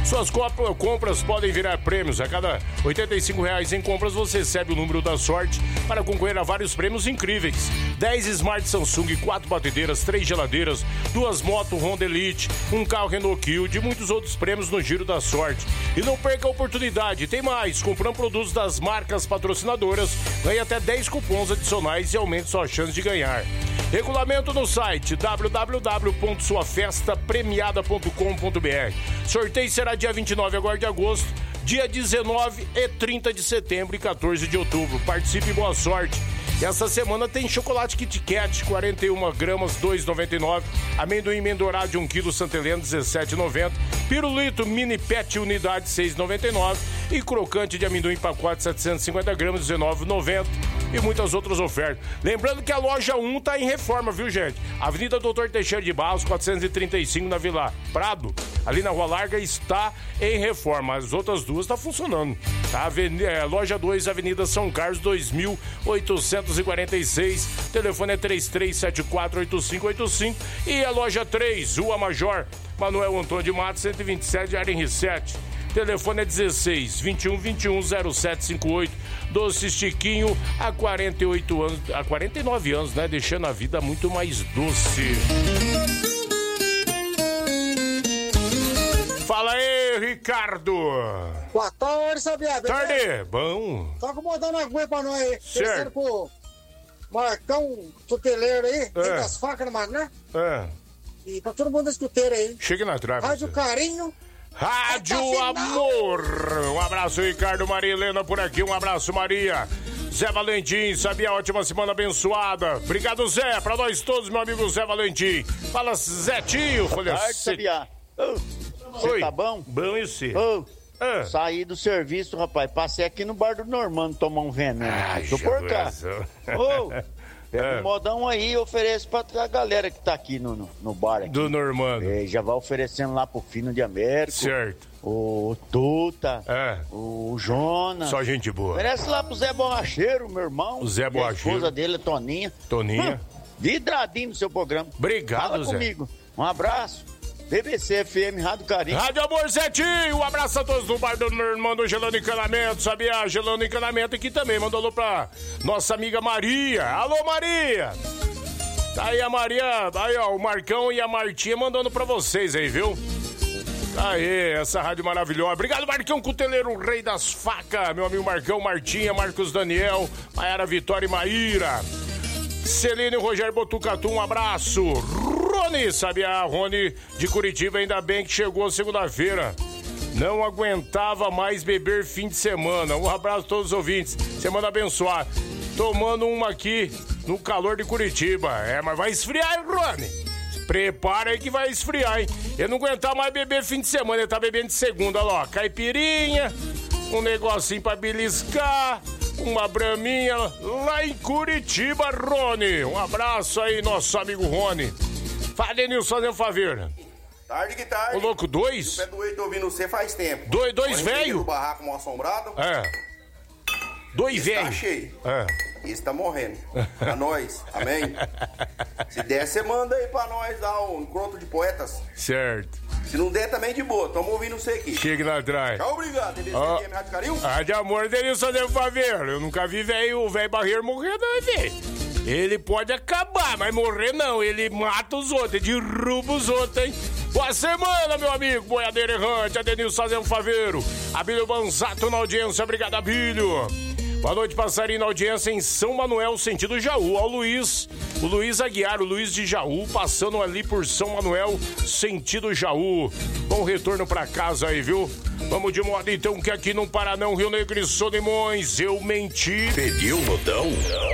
Suas compras podem virar prêmios. A cada R$ 85 em compras, você recebe o número da sorte para concorrer a vários prêmios incríveis. 10 Smart Samsung, 4 batedeiras, 3 geladeiras, 2 motos Honda Elite, um carro Renault Kwid e muitos outros prêmios no Giro da Sorte. E não perca a oportunidade, tem mais. Comprando produtos das marcas patrocinadoras, ganhe até 10 cupons adicionais e aumente sua chance de ganhar. Regulamento no site www.suafestapremiada.com.br. Sorteio será dia 29 agora de agosto, dia 19 e 30 de setembro e 14 de outubro. Participe e boa sorte. E essa semana tem chocolate Kit Kat, 41 gramas, 2,99. Amendoim Mendorá de 1 kg, Santa Helena, 17,90. Pirulito Mini Pet Unidade, 6,99. E crocante de amendoim pacote, 750 gramas, 19,90. E muitas outras ofertas. Lembrando que a loja 1 tá em reforma, viu, gente? Avenida Doutor Teixeira de Barros, 435, na Vila Prado. Ali na Rua Larga está em reforma. As outras duas tá funcionando. Tá? Loja 2, Avenida São Carlos, 2846. Telefone é 33748585. E a loja 3, Rua Major Manuel Antônio de Matos, 127, área em R7. Telefone é 16 21 21 0758. Doce Chiquinho, há 48 anos, há 49 anos, né? Deixando a vida muito mais doce. Fala aí, Ricardo. Boa tarde, Sabia. Tarde, bom. Tá acomodando a agulha pra nós aí. Certo. Terceiro pro Marcão tuteleiro aí. Tem das facas, mano, né? E pra todo mundo da escuteira aí. Chega na trave. Rádio Carinho. Rádio Amor. Um abraço, Ricardo, Maria Helena por aqui. Um abraço, Maria. Zé Valentim, sabia? Ótima semana abençoada. Obrigado, Zé. Pra nós todos, meu amigo Zé Valentim. Fala, Zetinho. Boa tarde, Sabia. Você tá bom? Bom e você? Saí do serviço, rapaz. Passei aqui no bar do Normando tomar um veneno. Tô por cá. Pega um modão aí e ofereço pra a galera que tá aqui no bar. Aqui. Do Normando. Já vai oferecendo lá pro Fino de Américo. Certo. O Tuta. O Jonas. Só gente boa. Oferece lá pro Zé Borracheiro, meu irmão. O Zé Borracheiro. A esposa dele é Toninha. Vidradinho no seu programa. Obrigado, Fala Zé. comigo. Um abraço. BBC FM, Rádio Carinho. Rádio Amor, Zetinho. Um abraço a todos do bar do Normando, Gelando Encanamento, sabia? Gelando Encanamento aqui também. Mandou alô pra nossa amiga Maria. Alô, Maria. Tá aí a Maria, aí ó, o Marcão e a Martinha mandando pra vocês aí, viu? Aí, essa rádio maravilhosa. Obrigado, Marcão Cuteleiro, o rei das facas. Meu amigo Marcão, Martinha, Marcos Daniel, Maiara Vitória e Maíra. Celine e Rogério Botucatu, um abraço. Rony, sabia? Rony de Curitiba, ainda bem que chegou segunda-feira. Não aguentava mais beber fim de semana. Um abraço a todos os ouvintes. Semana abençoada. Tomando uma aqui no calor de Curitiba. Mas vai esfriar, hein, Rony? Prepara aí que vai esfriar, hein? Eu não aguentava mais beber fim de semana. Ele tá bebendo de segunda, olha lá. Caipirinha, um negocinho pra beliscar, uma braminha lá em Curitiba, Rony. Um abraço aí, nosso amigo Rony. Fala, Denilson, fazendo favor. Tarde que tarde. Ô, louco, dois? O pé do tô ouvindo você faz tempo. Dois velho? O barraco mal assombrado. Dois velho. Tá cheio. Esse tá morrendo. Pra nós, amém? Se der, você manda aí pra nós dar um encontro de poetas. Certo. Se não der, também de boa. Tamo ouvindo você aqui. Chega lá atrás. Tchau, obrigado. Rádio Carinho. Rádio Amor, Denilson, fazendo favor. Eu nunca vi o velho barreiro morrer, não, velho. Ele pode acabar, mas morrer não. Ele mata os outros, derruba os outros, hein? Boa semana, meu amigo. Boiadeiro errante, Adenilson fazendo faveiro. Abílio Banzato na audiência. Obrigado, Abílio. Boa noite, passarinho, na audiência em São Manuel, sentido Jaú. Ó, o Luiz Aguiar, o Luiz de Jaú, passando ali por São Manuel, sentido Jaú. Bom retorno pra casa aí, viu? Vamos de moda então, que aqui não para não, Rio Negro e Solimões. Eu menti. Pediu modão?